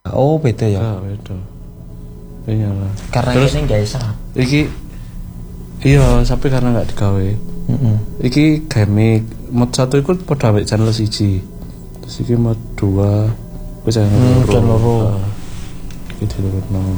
Oh, beda ya. Beda. Iya lah. Karena terus ini enggak bisa. Iki iya, tapi karena enggak digawe. Iki game mod 1 iku padha ambek channel 1. Terus iki mod 2 wis channel 2. Iki dilurutno.